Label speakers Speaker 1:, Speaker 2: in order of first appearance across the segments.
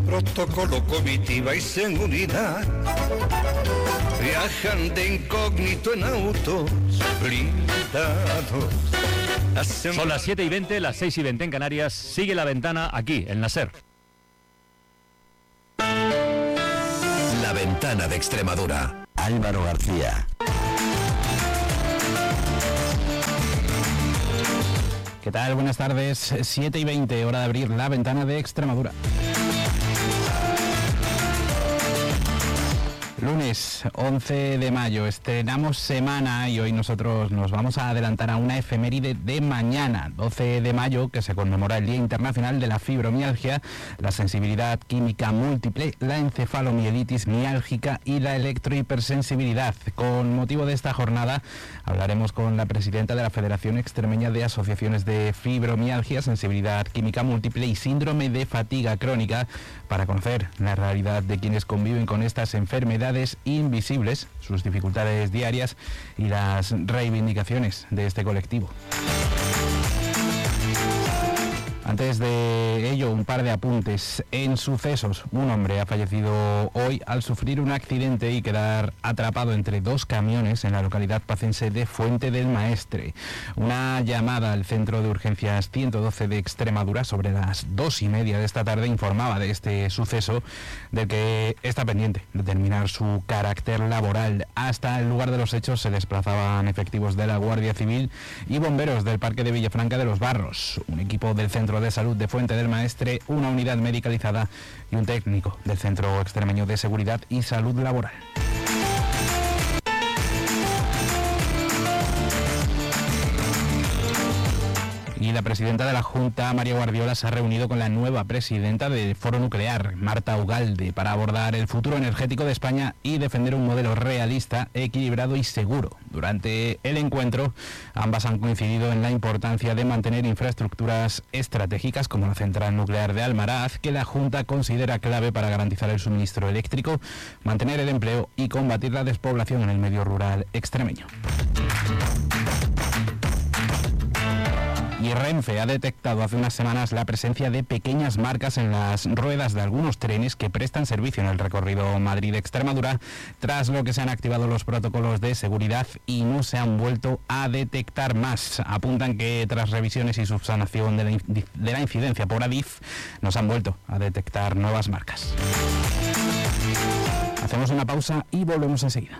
Speaker 1: Protocolo, comitiva y seguridad. Viajan de incógnito en autos blindados.
Speaker 2: Son las 7:20, las 6:20 en Canarias. Sigue La Ventana aquí, en la SER.
Speaker 3: La Ventana de Extremadura. Álvaro García.
Speaker 4: ¿Qué tal? Buenas tardes. 7:20, hora de abrir La Ventana de Extremadura. Lunes 11 de mayo, estrenamos semana y hoy nosotros nos vamos a adelantar a una efeméride de mañana, 12 de mayo, que se conmemora el Día Internacional de la Fibromialgia, la sensibilidad química múltiple, la encefalomielitis miálgica y la electrohipersensibilidad. Con motivo de esta jornada hablaremos con la presidenta de la Federación Extremeña de Asociaciones de Fibromialgia, Sensibilidad Química Múltiple y Síndrome de Fatiga Crónica para conocer la realidad de quienes conviven con estas enfermedades invisibles, sus dificultades diarias y las reivindicaciones de este colectivo. Antes de ello, un par de apuntes. En sucesos, un hombre ha fallecido hoy al sufrir un accidente y quedar atrapado entre dos camiones en la localidad pacense de Fuente del Maestre. Una llamada al Centro de Urgencias 112 de Extremadura sobre las 2:30 de esta tarde informaba de este suceso, del que está pendiente determinar su carácter laboral. Hasta el lugar de los hechos se desplazaban efectivos de la Guardia Civil y bomberos del Parque de Villafranca de los Barros, un equipo del Centro de Salud de Fuente del Maestre, una unidad medicalizada y un técnico del Centro Extremeño de Seguridad y Salud Laboral. Y la presidenta de la Junta, María Guardiola, se ha reunido con la nueva presidenta del Foro Nuclear, Marta Ugalde, para abordar el futuro energético de España y defender un modelo realista, equilibrado y seguro. Durante el encuentro, ambas han coincidido en la importancia de mantener infraestructuras estratégicas como la central nuclear de Almaraz, que la Junta considera clave para garantizar el suministro eléctrico, mantener el empleo y combatir la despoblación en el medio rural extremeño. Y Renfe ha detectado hace unas semanas la presencia de pequeñas marcas en las ruedas de algunos trenes que prestan servicio en el recorrido Madrid-Extremadura, tras lo que se han activado los protocolos de seguridad y no se han vuelto a detectar más. Apuntan que tras revisiones y subsanación de la incidencia por Adif, no se han vuelto a detectar nuevas marcas. Hacemos una pausa y volvemos enseguida.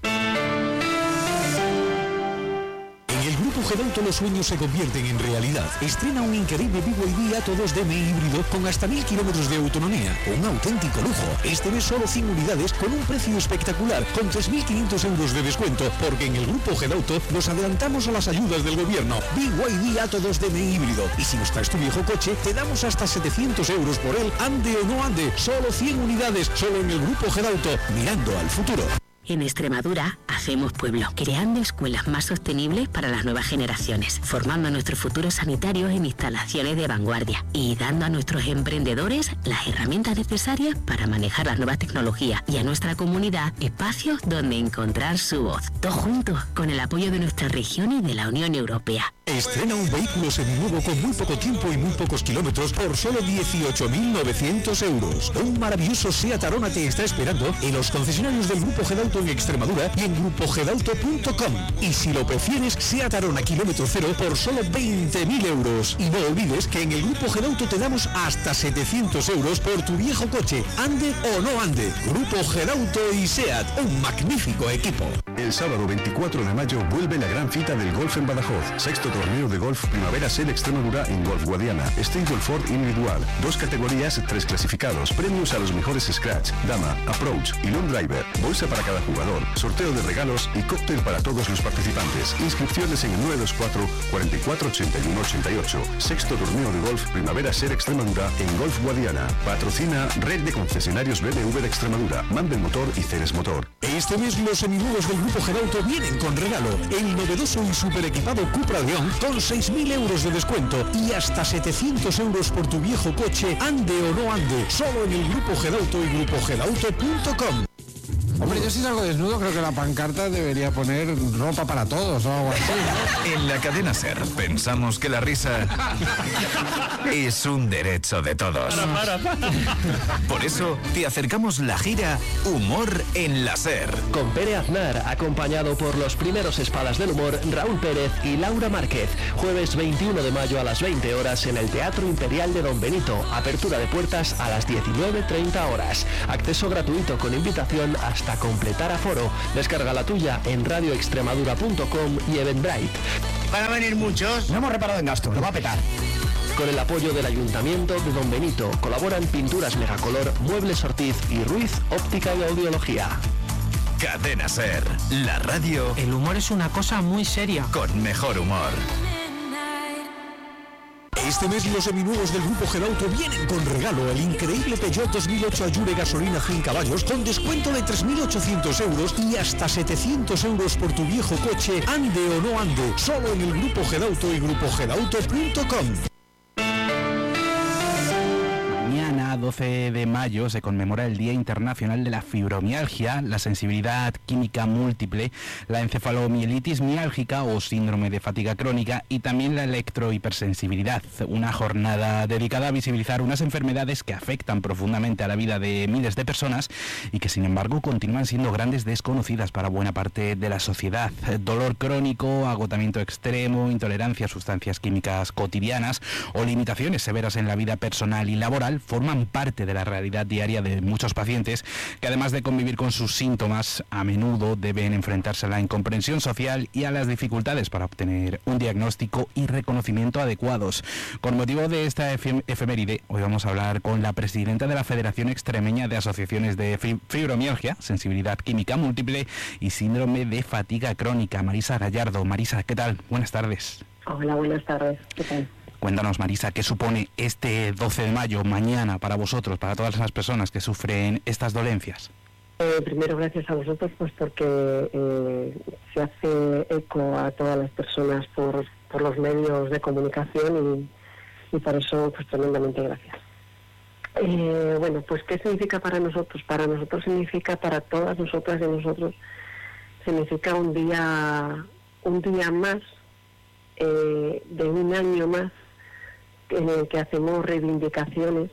Speaker 5: En el Grupo Gedauto los sueños se convierten en realidad. Estrena un increíble BYD Atto 2DM híbrido con hasta 1000 kilómetros de autonomía. Un auténtico lujo. Este mes solo 100 unidades con un precio espectacular, con 3.500 euros de descuento, porque en el Grupo Gedauto nos adelantamos a las ayudas del gobierno. BYD Atto 2DM híbrido. Y si nos traes tu viejo coche, te damos hasta 700 euros por él, ande o no ande. Solo 100 unidades, solo en el Grupo Gedauto, mirando al futuro.
Speaker 6: En Extremadura hacemos pueblo, creando escuelas más sostenibles para las nuevas generaciones, formando a nuestros futuros sanitarios en instalaciones de vanguardia y dando a nuestros emprendedores las herramientas necesarias para manejar las nuevas tecnologías y a nuestra comunidad espacios donde encontrar su voz. Todos juntos, con el apoyo de nuestra región y de la Unión Europea.
Speaker 5: Estrena un vehículo seminuevo con muy poco tiempo y muy pocos kilómetros por solo 18.900 euros. Un maravilloso Seat Arona te está esperando en los concesionarios del Grupo Gedauto en Extremadura y en grupogedauto.com. Y si lo prefieres, Seat Arona kilómetro cero por solo 20.000 euros. Y no olvides que en el Grupo Gedauto te damos hasta 700 euros por tu viejo coche, ande o no ande. Grupo Gedauto y Seat, un magnífico equipo.
Speaker 7: El sábado 24 de mayo vuelve la gran cita del golf en Badajoz. Sexto torneo de golf Primavera SER Extremadura en Golf Guadiana. Stable Ford individual. 2 categorías, 3 clasificados. Premios a los mejores scratch, dama, approach y long driver. Bolsa para cada jugador. Sorteo de regalos y cóctel para todos los participantes. Inscripciones en el 924 44 81 88. Sexto torneo de golf Primavera SER Extremadura en Golf Guadiana. Patrocina Red de Concesionarios BMW de Extremadura. Mandel Motor y Ceres Motor.
Speaker 5: Este mes los seminuevos del Grupo Gedauto vienen con regalo. El novedoso y super equipado Cupra León con 6.000 euros de descuento y hasta 700 euros por tu viejo coche, ande o no ande. Solo en el Grupo Gedauto y grupogedauto.com.
Speaker 8: Hombre, yo si salgo desnudo creo que la pancarta debería poner ropa para todos o algo así, ¿no?
Speaker 3: En la cadena SER pensamos que la risa es un derecho de todos. Por eso te acercamos la gira Humor en la SER.
Speaker 9: Con Pere Aznar, acompañado por los primeros espadas del humor, Raúl Pérez y Laura Márquez. Jueves 21 de mayo a las 20 horas en el Teatro Imperial de Don Benito. Apertura de puertas a las 19:30 horas. Acceso gratuito con invitación hasta completar aforo. Descarga la tuya en radioextremadura.com y Eventbrite.
Speaker 1: ¿Van a venir muchos?
Speaker 10: No hemos reparado en gasto, lo va a petar.
Speaker 9: Con el apoyo del Ayuntamiento de Don Benito colaboran Pinturas Megacolor, Muebles Ortiz y Ruiz Óptica y Audiología.
Speaker 3: Cadena SER, la radio.
Speaker 11: El humor es una cosa muy seria.
Speaker 3: Con mejor humor.
Speaker 5: Este mes los seminuevos del Grupo Gedauto vienen con regalo el increíble Peugeot 2008 Allure gasolina 100 caballos con descuento de 3.800 euros y hasta 700 euros por tu viejo coche, ande o no ande, solo en el Grupo Gedauto y grupogedauto.com.
Speaker 4: Mañana, 12 de mayo, se conmemora el Día Internacional de la Fibromialgia, la sensibilidad química múltiple, la encefalomielitis miálgica o síndrome de fatiga crónica y también la electrohipersensibilidad. Una jornada dedicada a visibilizar unas enfermedades que afectan profundamente a la vida de miles de personas y que, sin embargo, continúan siendo grandes desconocidas para buena parte de la sociedad. Dolor crónico, agotamiento extremo, intolerancia a sustancias químicas cotidianas o limitaciones severas en la vida personal y laboral forman parte de la realidad diaria de muchos pacientes que, además de convivir con sus síntomas, a menudo deben enfrentarse a la incomprensión social y a las dificultades para obtener un diagnóstico y reconocimiento adecuados. Con motivo de esta efeméride, hoy vamos a hablar con la presidenta de la Federación Extremeña de Asociaciones de Fibromialgia, Sensibilidad Química Múltiple y Síndrome de Fatiga Crónica, Marisa Gallardo. Marisa, ¿qué tal? Buenas tardes.
Speaker 12: Hola, buenas tardes. ¿Qué tal?
Speaker 4: Cuéntanos, Marisa, ¿qué supone este 12 de mayo, mañana, para vosotros, para todas las personas que sufren estas dolencias?
Speaker 12: Primero, gracias a vosotros, pues porque se hace eco a todas las personas por los medios de comunicación y por eso, pues tremendamente gracias. Bueno, pues ¿qué significa para nosotros? Para nosotros significa, para todas nosotras y nosotros, significa un día más, de un año más, en el que hacemos reivindicaciones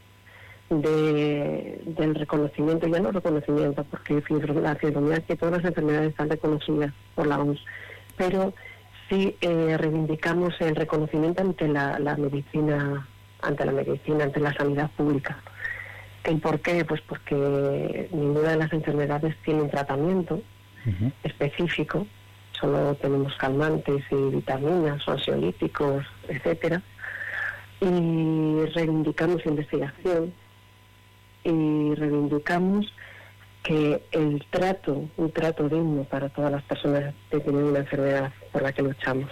Speaker 12: del reconocimiento, ya no reconocimiento, porque la fibromialgia y todas las enfermedades están reconocidas por la OMS, pero sí reivindicamos el reconocimiento ante la medicina, ante la sanidad pública. ¿El por qué? Pues porque ninguna de las enfermedades tiene un tratamiento específico, solo tenemos calmantes y vitaminas o ansiolíticos, etcétera. Y reivindicamos investigación y reivindicamos que un trato digno para todas las personas que tienen una enfermedad por la que luchamos.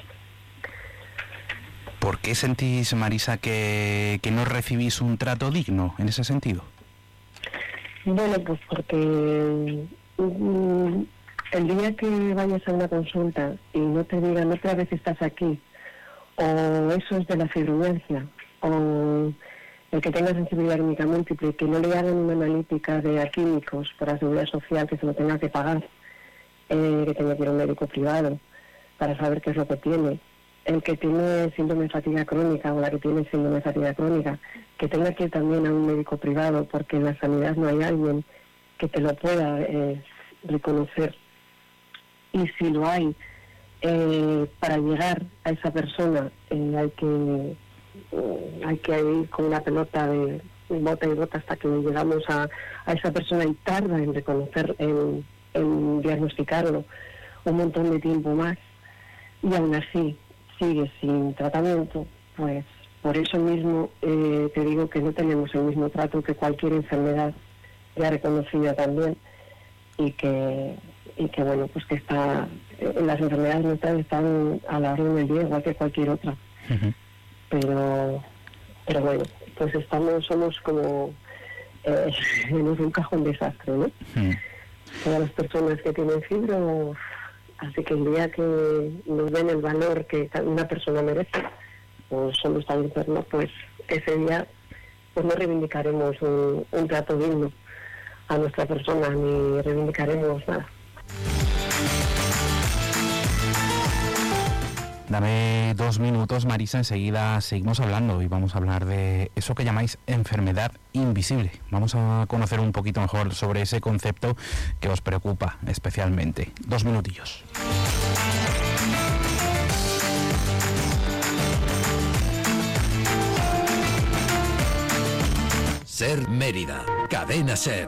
Speaker 4: ¿Por qué sentís, Marisa, que no recibís un trato digno en ese sentido?
Speaker 12: Bueno, pues porque el día que vayas a una consulta y no te digan otra vez estás aquí, o eso es de la fibromialgia, o el que tenga sensibilidad química múltiple, que no le hagan una analítica de químicos por la seguridad social, que se lo tenga que pagar, que tenga que ir a un médico privado para saber qué es lo que tiene, el que tiene síndrome de fatiga crónica o la que tiene síndrome de fatiga crónica, que tenga que ir también a un médico privado porque en la sanidad no hay alguien que te lo pueda reconocer. Y si lo hay, para llegar a esa persona hay que ir con una pelota de bota y bota hasta que llegamos a esa persona, y tarda en reconocer, en diagnosticarlo un montón de tiempo más, y aún así sigue sin tratamiento. Pues por eso mismo te digo que no tenemos el mismo trato que cualquier enfermedad ya reconocida también, y que bueno, pues que las enfermedades nuestras están a la orden del día igual que cualquier otra. Pero bueno, pues somos como en un cajón desastre, ¿no? Todas las personas que tienen fibro, así que el día que nos den el valor que una persona merece, o solo está enferma, pues ese día pues no reivindicaremos un trato digno. a nuestra persona ni reivindicaremos nada.
Speaker 4: Dame 2 minutos, Marisa, enseguida seguimos hablando y vamos a hablar de eso que llamáis enfermedad invisible. Vamos a conocer un poquito mejor sobre ese concepto que os preocupa especialmente. 2 minutillos.
Speaker 5: Ser Mérida, Cadena Ser.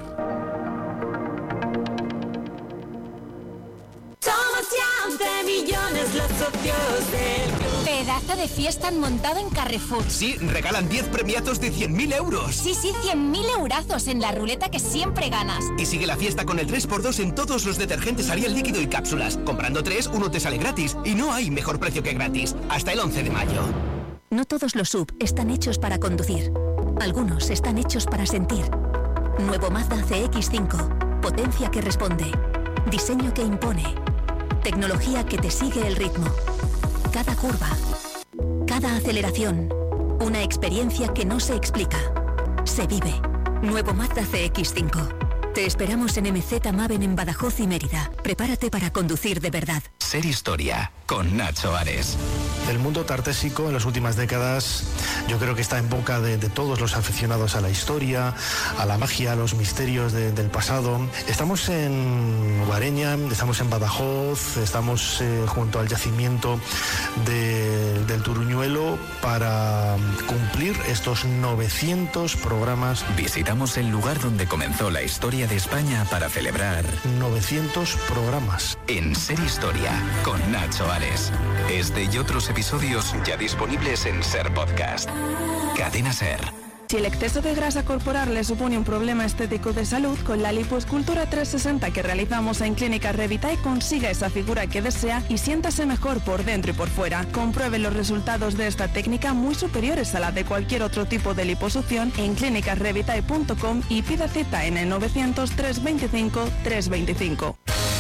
Speaker 10: Somos ya de millones los socios del club. Pedazo de fiesta han montado en Carrefour.
Speaker 13: Sí, regalan 10 premiados de 100.000 euros.
Speaker 10: Sí, 100.000 eurazos en la ruleta que siempre ganas.
Speaker 13: Y sigue la fiesta con el 3x2 en todos los detergentes Ariel líquido y cápsulas. Comprando 3, uno te sale gratis. Y no hay mejor precio que gratis. Hasta el 11 de mayo.
Speaker 14: No todos los SUV están hechos para conducir. Algunos están hechos para sentir. Nuevo Mazda CX-5. Potencia que responde. Diseño que impone. Tecnología que te sigue el ritmo. Cada curva. Cada aceleración. Una experiencia que no se explica. Se vive. Nuevo Mazda CX-5. Te esperamos en MZ Maven en Badajoz y Mérida. Prepárate para conducir de verdad.
Speaker 3: Ser Historia, con Nacho Ares.
Speaker 15: El mundo tartésico en las últimas décadas yo creo que está en boca de todos los aficionados a la historia, a la magia, a los misterios del pasado. Estamos en Guareña, estamos en Badajoz, estamos junto al yacimiento del Turuñuelo para cumplir estos 900 programas.
Speaker 3: Visitamos el lugar donde comenzó la historia de España para celebrar
Speaker 15: 900 programas.
Speaker 3: En Ser Historia, con Nacho Ares. Este y otros episodios ya disponibles en Ser Podcast. Cadena Ser.
Speaker 16: Si el exceso de grasa corporal le supone un problema estético de salud, con la lipoescultura 360 que realizamos en Clínica Revitae consiga esa figura que desea y siéntase mejor por dentro y por fuera. Compruebe los resultados de esta técnica muy superiores a la de cualquier otro tipo de liposucción en clinicarevitae.com y pida cita en el 900 325 325.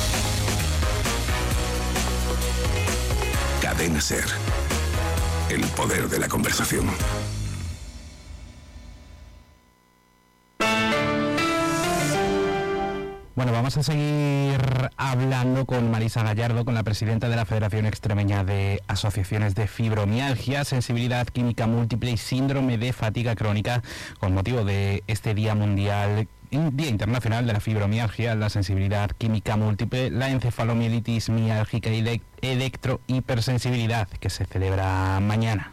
Speaker 7: Cadena Ser. El poder de la conversación.
Speaker 4: Bueno, vamos a seguir hablando con Marisa Gallardo, con la presidenta de la Federación Extremeña de Asociaciones de Fibromialgia, Sensibilidad Química Múltiple y Síndrome de Fatiga Crónica, con motivo de este Día Mundial, Día Internacional de la Fibromialgia, la sensibilidad química múltiple, la encefalomielitis miálgica y electrohipersensibilidad, que se celebra mañana.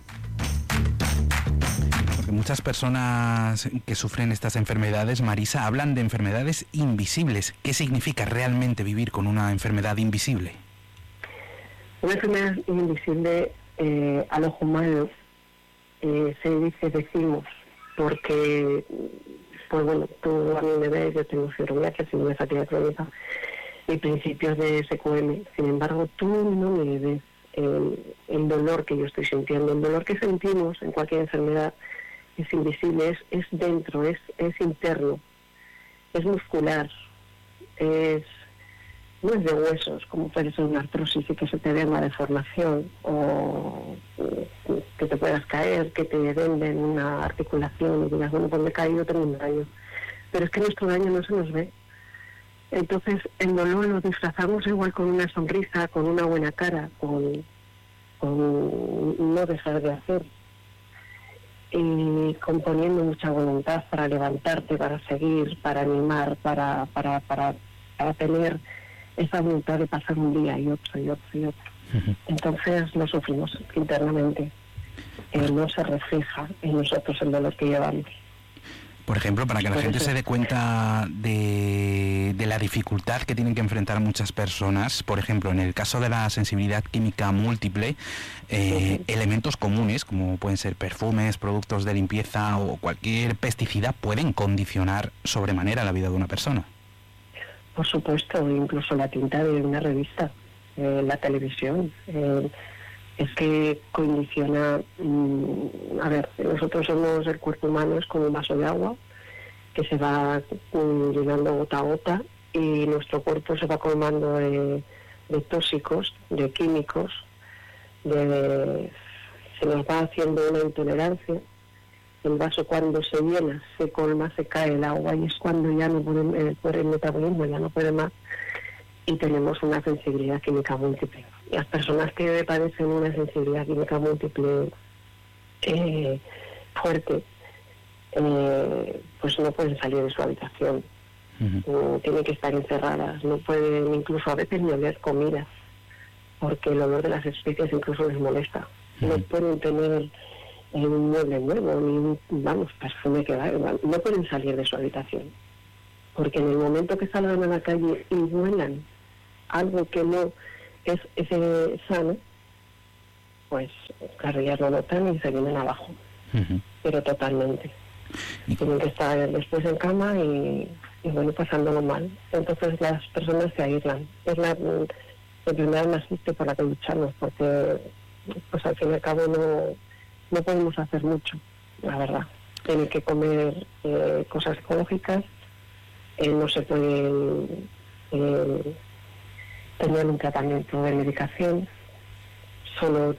Speaker 4: Muchas personas que sufren estas enfermedades, Marisa, hablan de enfermedades invisibles. ¿Qué significa realmente vivir con una enfermedad invisible?
Speaker 12: Una enfermedad invisible al ojo humano decimos, porque, pues bueno, tú a mí me ves, yo tengo fibromialgia, síndrome de fatiga crónica y principios de SQM. Sin embargo, tú no me ves el dolor que yo estoy sintiendo. El dolor que sentimos en cualquier enfermedad es invisible, es dentro, es interno, es muscular, no es de huesos, como puede ser una artrosis y que se te vea una deformación, o que te puedas caer, que te venden una articulación y digas, bueno, pues me he caído, tengo un daño. Pero es que nuestro daño no se nos ve. Entonces el dolor lo disfrazamos igual con una sonrisa, con una buena cara, con no dejar de hacer, y componiendo mucha voluntad para levantarte, para seguir, para animar, para tener esa voluntad de pasar un día y otro y otro y otro. Entonces lo sufrimos internamente. No se refleja en nosotros el dolor que llevamos.
Speaker 4: Por ejemplo, para que la gente se dé cuenta de la dificultad que tienen que enfrentar muchas personas, por ejemplo, en el caso de la sensibilidad química múltiple, elementos comunes, como pueden ser perfumes, productos de limpieza o cualquier pesticida, pueden condicionar sobremanera la vida de una persona.
Speaker 12: Por supuesto, incluso la tinta de una revista, la televisión, es que condiciona. A ver, nosotros somos, el cuerpo humano es como un vaso de agua que se va llenando gota a gota, y nuestro cuerpo se va colmando de tóxicos, de químicos, se nos va haciendo una intolerancia, el vaso cuando se llena, se colma, se cae el agua y es cuando ya no puede, por el metabolismo ya no puede más y tenemos una sensibilidad química múltiple. Las personas que padecen una sensibilidad química múltiple fuerte, pues no pueden salir de su habitación. Tienen que estar encerradas, no pueden incluso a veces ni oler comida, porque el olor de las especies incluso les molesta. No pueden tener un mueble nuevo, ni un, perfume que va, no pueden salir de su habitación. Porque en el momento que salgan a la calle y huelan algo que no es sano, pues claro, ya lo notan y se vienen abajo. Pero totalmente. Tienen que estar después en cama y bueno, pasándolo mal. Entonces las personas se aíslan. Es la enfermedad más triste por la que luchamos, porque pues al fin y al cabo no podemos hacer mucho, la verdad. Tienen que comer cosas ecológicas, no se pueden tener un tratamiento de medicación, solo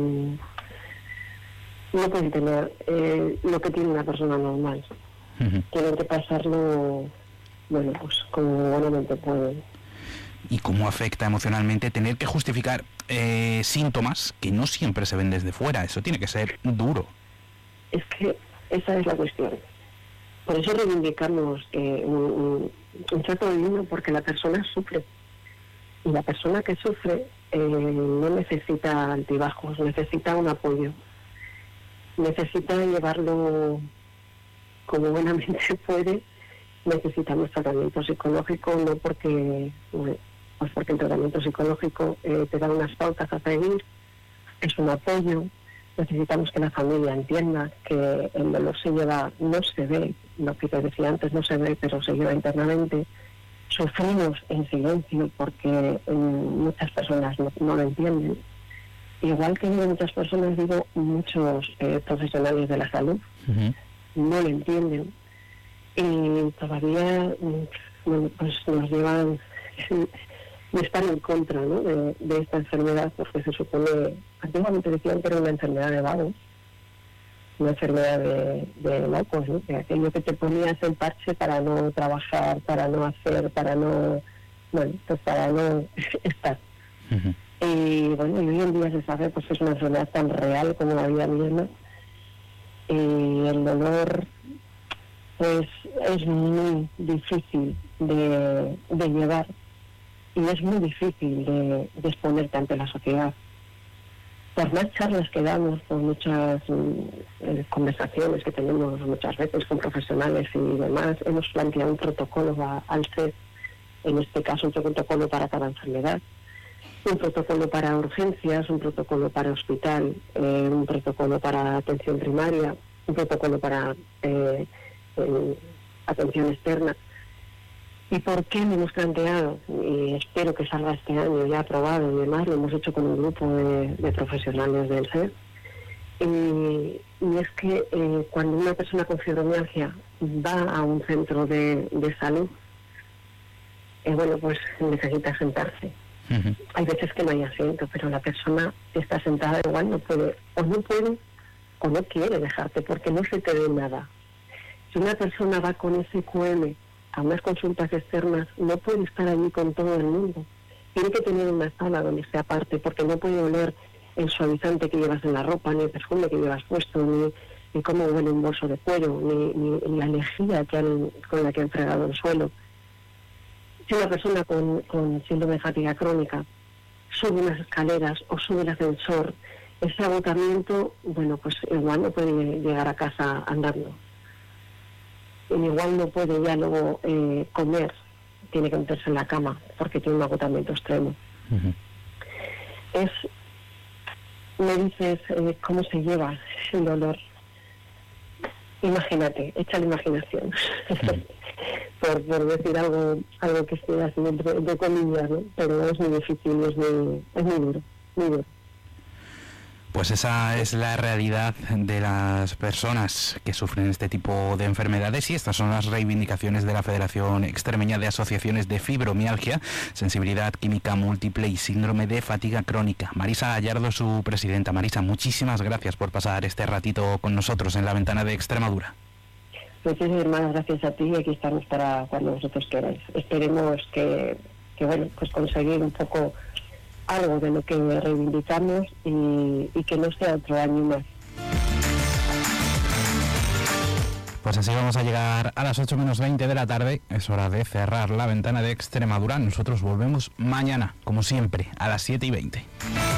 Speaker 12: no pueden tener lo que tiene una persona normal. Tienen que pasarlo, bueno, pues como buenamente pueden.
Speaker 4: ¿Y cómo afecta emocionalmente tener que justificar síntomas que no siempre se ven desde fuera? Eso tiene que ser duro.
Speaker 12: Es que esa es la cuestión. Por eso reivindicamos un trato divino, porque la persona sufre. Y la persona que sufre no necesita altibajos, necesita un apoyo. Necesita llevarlo como buenamente puede. Necesitamos tratamiento psicológico, no porque, pues porque el tratamiento psicológico te da unas pautas a seguir, es un apoyo. Necesitamos que la familia entienda que el dolor se lleva, no se ve, lo que te decía antes no se ve, pero se lleva internamente. Sufrimos en silencio porque muchas personas no lo entienden. Igual que muchas personas, digo, muchos profesionales de la salud no lo entienden. Y todavía pues nos llevan a estar en contra, ¿no?, de esta enfermedad, porque se supone, antiguamente decían que era una enfermedad de vagos, una enfermedad de locos, ¿no?, de aquello que te ponías en parche para no trabajar, para no hacer, para no, bueno, pues para no estar. Y bueno, y hoy en día se sabe pues que es una enfermedad tan real como la vida misma, y el dolor pues es muy difícil de llevar y es muy difícil de exponerte ante la sociedad. Por más charlas que damos, por muchas conversaciones que tenemos muchas veces con profesionales y demás, hemos planteado un protocolo al ser, en este caso un protocolo para cada enfermedad, un protocolo para urgencias, un protocolo para hospital, un protocolo para atención primaria, un protocolo para atención externa. ¿Y por qué lo hemos planteado? Y espero que salga este año ya aprobado y demás. Lo hemos hecho con un grupo de profesionales del SER. Y es que cuando una persona con fibromialgia va a un centro de salud, bueno, pues necesita sentarse. Hay veces que no hay asiento, pero la persona que está sentada igual no puede o no quiere dejarte porque no se te ve nada. Si una persona va con ese QM a unas consultas externas, no puede estar allí con todo el mundo. Tiene que tener una sala donde esté aparte, porque no puede oler el suavizante que llevas en la ropa, ni el perfume que llevas puesto, ni cómo huele un bolso de cuero, ni la lejía con la que han fregado el suelo. Si una persona con síndrome de fatiga crónica sube unas escaleras o sube el ascensor, ese agotamiento, bueno, pues igual no puede llegar a casa andando. Igual no puede ya luego comer, tiene que meterse en la cama porque tiene un agotamiento extremo. Me dices cómo se lleva el dolor. Imagínate, echa la imaginación. por decir algo que esté así de comillas, ¿no? Pero es muy difícil, es muy duro, muy duro.
Speaker 4: Pues esa es la realidad de las personas que sufren este tipo de enfermedades y estas son las reivindicaciones de la Federación Extremeña de Asociaciones de Fibromialgia, Sensibilidad Química Múltiple y Síndrome de Fatiga Crónica. Marisa Gallardo, su presidenta. Marisa, muchísimas gracias por pasar este ratito con nosotros en La Ventana de Extremadura.
Speaker 12: Muchísimas gracias a ti y aquí estamos para cuando vosotros queráis. Esperemos que bueno, pues conseguir un poco algo de lo que reivindicamos y que no sea otro año más.
Speaker 4: Pues así vamos a llegar a las 8 menos 20 de la tarde. Es hora de cerrar La Ventana de Extremadura. Nosotros volvemos mañana, como siempre, a las 7:20.